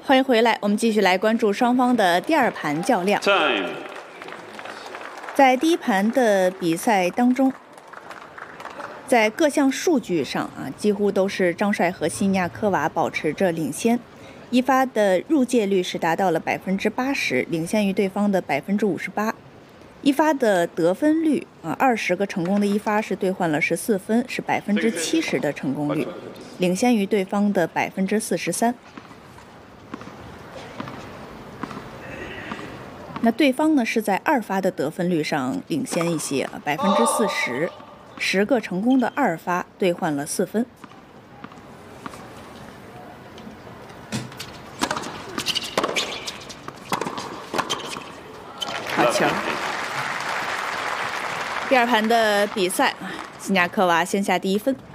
欢迎回来，我们继续来关注双方的第二盘较量。在第一盘的比赛当中，在各项数据上几乎都是张帅和西尼亚科娃保持着领先。一发的入界率是达到了80%，领先于对方的58%。一发的得分率20个成功的一发是兑换了14分，是70%的成功率，领先于对方的43%。那对方呢是在二发的得分率上领先一些，40%，10个成功的二发兑换了4分。好球！第二盘的比赛，西尼亚科娃先下第一分。